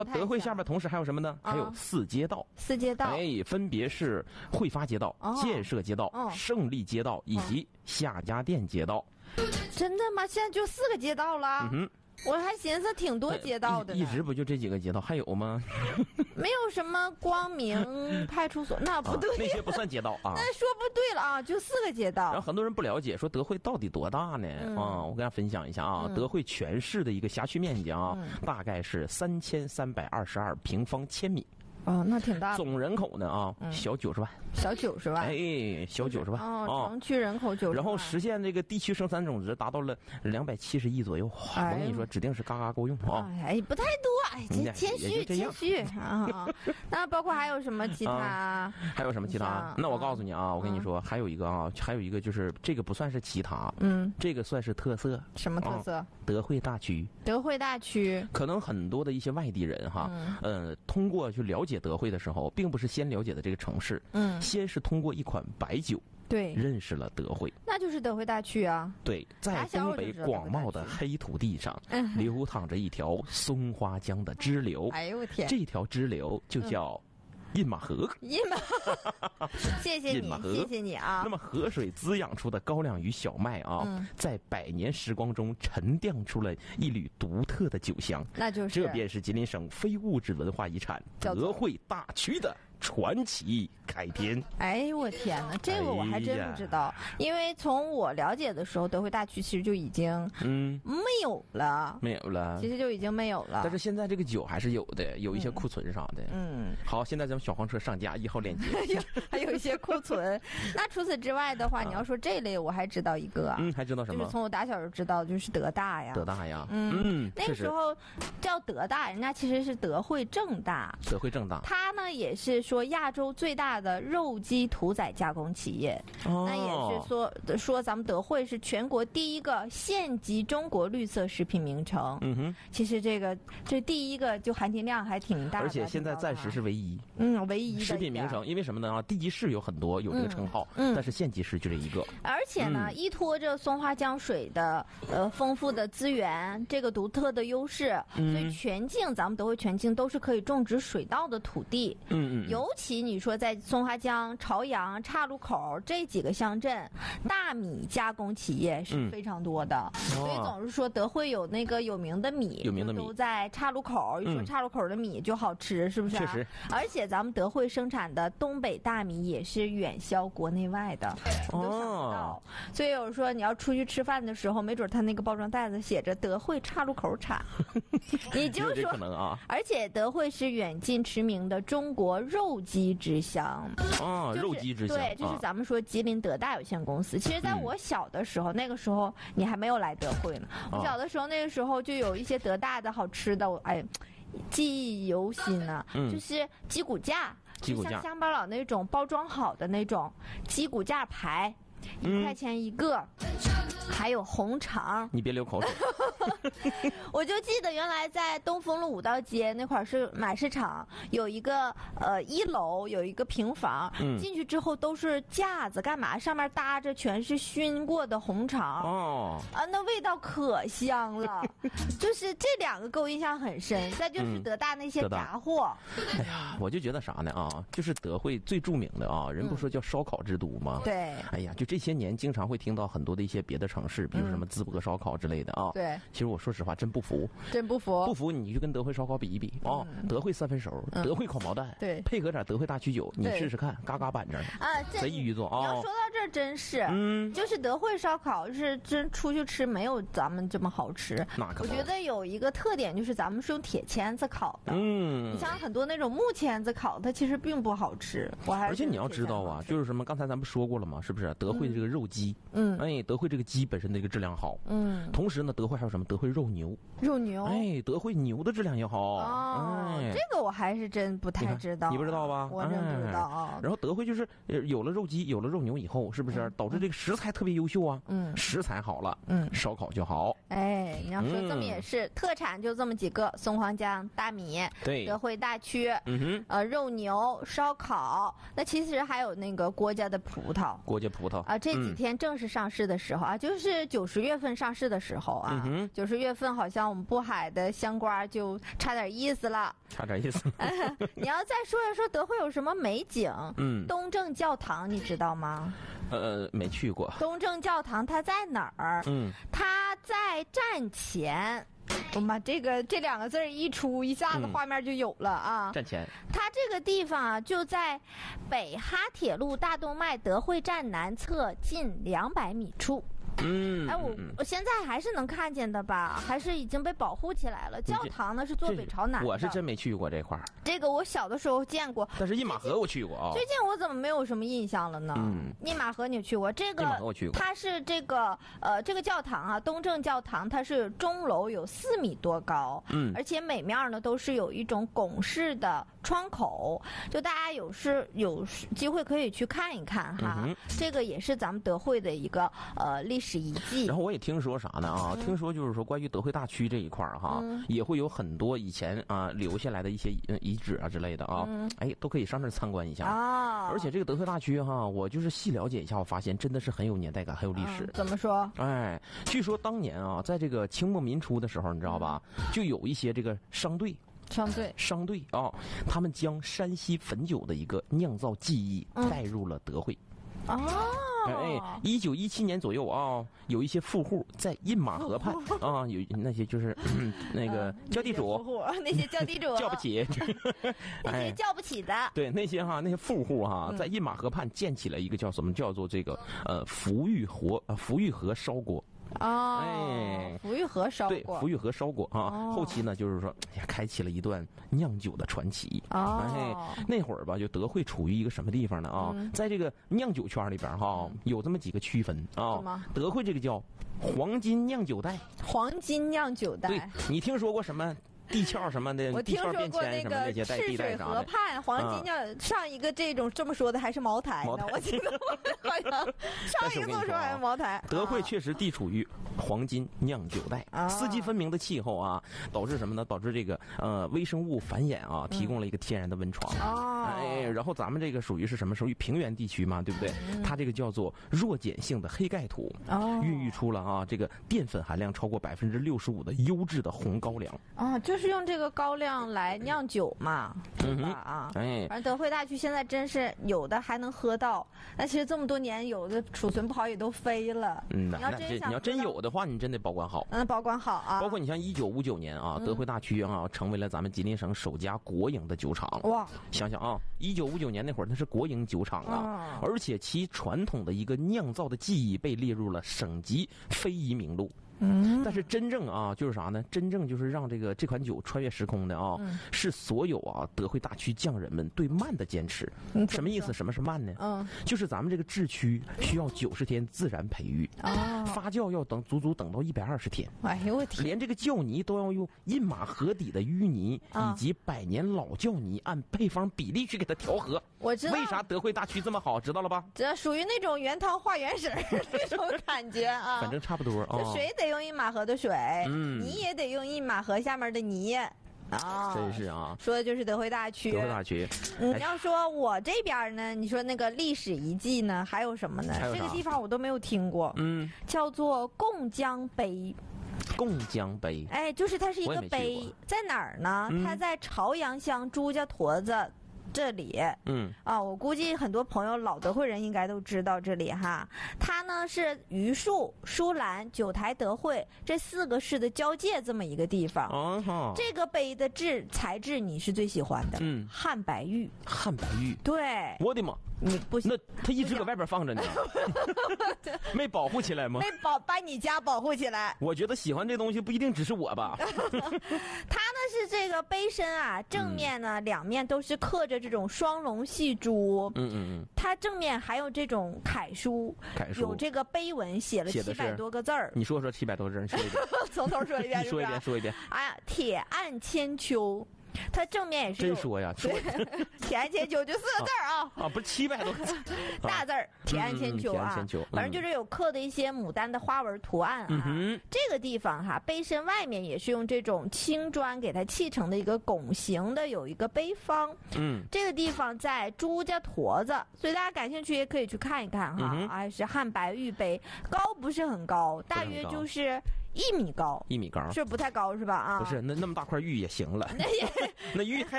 德惠下边同时还有什么呢？还有4街道。 4街道， 分别是汇发街道、建设街道、胜利街道以及夏家店街道。 真的吗？现在就4个街道了？我还寻思挺多街道的呢。 一直不就这几个街道？还有吗？ 没有什么光明派出所，那不对， 那些不算街道啊。 那说不对了啊，就4个街道。 然后很多人不了解，说德惠到底多大呢？我跟大家分享一下啊，德惠全市的一个辖区面积啊，大概是3322平方千米。 那挺大的。 总人口呢小90万， 小90万， 小90万城区人口90万， 然后实现这个地区生产总值达到了270亿左右。我跟你说，指定是嘎嘎够用啊！ 不太多，谦虚啊。那包括还有什么其他？ 还有什么其他？那我告诉你啊，我跟你说，还有一个就是这个不算是其他，这个算是特色。 什么特色？ 德惠大区。 德惠大区， 可能很多的一些外地人通过去了解德惠的时候，并不是先了解的这个城市，先是通过一款白酒， 对， 认识了德惠， 那就是德惠大区啊。 对，在东北广袤的黑土地上，流淌着一条松花江的支流。 哎呦我天！ 这条支流就叫印马河。 谢谢你啊！ 那么河水滋养出的高粱与小麦在100年时光中沉淀出了一缕独特的酒香， 那就是这便是吉林省非物质文化遗产德惠大区的传奇开篇。 哎呦我天哪，这个我还真不知道，因为从我了解的时候，德惠大区其实就已经没有了，其实就已经没有了。 但是现在这个酒还是有的，有一些库存啥的。好，现在咱们小黄车上架1号链接， 还有一些库存。那除此之外的话，你要说这类，我还知道一个， 还知道什么？ 就是从我打小就知道，就是德大呀。那个时候叫德大，人家其实是德惠正大。 德惠正大， 它呢也是说亚洲最大的肉鸡屠宰加工企业。那也是说咱们德惠是全国第一个县级中国绿色食品名城。其实这第一个就含金量还挺大的， 而且现在暂时是唯一。 唯一的食品名城，因为什么呢？地级市有很多有这个称号，但是县级市就这一个。 而且呢，依托着松花江水的丰富的资源，这个独特的优势，所以咱们德惠全境都是可以种植水稻的土地。尤其你说在松花江、朝阳、岔路口这几个乡镇，大米加工企业是非常多的，所以总是说德惠有那个有名的米都在岔路口。一说岔路口的米就好吃，是不是？ 确实。 而且咱们德惠生产的东北大米也是远销国内外的，你都想不到。所以有人说你要出去吃饭的时候，没准他那个包装袋子写着德惠岔路口产，你就说。而且德惠是远近驰名的中国肉鸡之乡。 肉鸡之乡。 对，这是咱们说吉林德大有限公司。其实在我小的时候，那个时候你还没有来德惠呢。我小的时候，那个时候就有一些德大的好吃的，记忆犹新呢。就是鸡骨架，就像乡巴佬那种包装好的那种鸡骨架排，1块钱一个。还有红肠， 你别流口水。 我就记得原来在东风路五道街那块儿是买市场，有一个1楼有一个平房，进去之后都是架子，干嘛？上面搭着全是熏过的红肠。那味道可香了。就是这2个给我印象很深。再就是德大那些杂货。 哎呀，我就觉得啥呢就是德惠最著名的人不说叫烧烤之都吗？ 对。 哎呀，就这些年经常会听到很多的一些别的城市，比如什么淄博烧烤之类的对。 其实我说实话真不服，不服你就跟德惠烧烤比一比德惠3分熟，德惠烤毛蛋， 对， 配合点德惠大曲酒，你试试看，嘎嘎板正贼鱼做你要说到这儿真是，就是德惠烧烤是真出去吃没有咱们这么好吃。我觉得有一个特点就是咱们是用铁签子烤的，你像很多那种木签子烤，它其实并不好吃。而且你要知道就是什么，刚才咱们说过了嘛，是不是？德惠的这个肉鸡，德惠这个鸡本身的一个质量好，同时呢，德惠还有什么？德惠肉牛，德惠牛的质量也好。 这个我还是真不太知道。 你不知道吧？ 我真不知道然后德惠就是有了肉鸡，有了肉牛以后，是不是导致这个食材特别优秀啊？食材好了，烧烤就好。 你要说这么也是，特产就这么几个：松花江大米， 对， 德惠大区，肉牛烧烤。那其实还有那个郭家的葡萄， 这几天正式上市的时候就就是90月份上市的时候啊，90月份好像我们渤海的香瓜就差点意思了。 差点意思。 你要再说一说德惠有什么美景？东正教堂你知道吗？ 没去过。 东正教堂它在哪儿？它在站前。我妈，这2个字一出，一下子画面就有了啊！ 站前， 它这个地方啊，就在北哈铁路大动脉德惠站南侧近200米处。哎，我现在还是能看见的吧？还是已经被保护起来了。教堂呢是坐北朝南的。 我是真没去过这块儿。 这个我小的时候见过， 但是印马河我去过啊。 最近我怎么没有什么印象了呢？印马河你去过？这个我去过。 它是这个教堂啊，东正教堂，它是钟楼有4米多高，而且每面呢都是有一种拱式的窗口，就大家有机会可以去看一看哈。这个也是咱们德惠的一个历史遗迹。 然后我也听说啥呢啊？听说就是说关于德惠大区这一块哈，也会有很多以前留下来的一些遗址啊之类的啊，哎，都可以上这儿参观一下啊。而且这个德惠大区哈，我就是细了解一下，我发现真的是很有年代感，很有历史。 怎么说？ 哎，据说当年啊，在这个清末民初的时候，你知道吧，就有一些这个商队啊，他们将山西汾酒的一个酿造技艺带入了德惠。1917年左右啊，有一些富户在印马河畔啊，有那些就是那个叫地主， 那些叫地主叫不起， 那些叫不起的。 对，那些富户在印马河畔建起了一个叫什么叫做这个福玉河烧锅。 福玉河烧锅， 对，福玉河烧锅啊。后期呢，就是说，开启了一段酿酒的传奇。那会儿吧，就德惠处于一个什么地方呢啊？在这个酿酒圈里边有这么几个区分啊。德惠这个叫黄金酿酒带， 黄金酿酒带。 对，你听说过什么？地壳什么的， 我听说过那个赤水河畔黄金酿，上一个这么说的还是茅台呢，我记得好像上一个说还是茅台。 德惠确实地处于黄金酿酒带，四季分明的气候啊，导致什么呢？导致这个微生物繁衍啊，提供了一个天然的温床。然后咱们这个属于是什么？属于平原地区嘛，对不对？它这个叫做弱碱性的黑盖土，孕育出了这个淀粉含量超过65%的优质的红高粱。 就是用这个高粱来酿酒嘛，对吧？反正德惠大区现在真是有的还能喝到，那其实这么多年有的储存不好也都飞了。你要真有的话，你真得保管好。 保管好啊。 包括你像1959年啊，德惠大区成为了咱们吉林省首家国营的酒厂。哇，想想啊，1959年那会儿那是国营酒厂啊，而且其传统的一个酿造的技艺被列入了省级非遗名录。但是真正就是啥呢？真正就是让这款酒穿越时空的是所有德惠大区匠人们对慢的坚持。什么意思？什么是慢呢？就是咱们这个制曲需要90天自然培育，发酵要足足等到120天。 哎呦我天！ 连这个酵泥都要用印马河底的淤泥以及100年老酵泥按配方比例去给它调和。 我知道为啥德惠大区这么好，知道了吧？ 这属于那种原汤化原食那种感觉啊。 反正差不多啊。水得用印马河的水，泥也得用印马河下面的泥。 真是啊！ 说的就是德惠大区。 德惠大区， 你要说我这边呢，你说那个历史遗迹呢，还有什么呢？这个地方我都没有听过。叫做贡江碑。 贡江碑， 就是它是一个碑，在哪儿呢？它在朝阳乡朱家坨子这里。我估计很多朋友老德惠人应该都知道这里哈。它呢是榆树、舒兰、九台、德惠这4个市的交界这么一个地方。这个碑的材质你是最喜欢的？汉白玉。汉白玉。对。 我的妈！ 你不行， 那它一直搁外边放着呢，没保护起来吗？ 没把你家保护起来。 我觉得喜欢这东西不一定只是我吧。 它呢是这个碑身正面呢2面都是刻着这种双龙戏珠。它正面还有这种楷书，有这个碑文写了700多个字儿。 你说700多个字，说一遍。 从头说一遍。 说一遍。 铁案千秋。 它正面也是真说呀， 铁案千秋就4个字啊， 不是700多个字， 大字儿铁案千秋啊，反正就是有刻的一些牡丹的花纹图案啊。这个地方哈，碑身外面也是用这种青砖给它砌成的一个拱形的，有一个碑方。这个地方在朱家坨子，所以大家感兴趣也可以去看一看哈。是汉白玉碑，高不是很高，大约就是1米高， 1米高是不太高是吧？啊， 不是，那么大块玉也行了，那玉太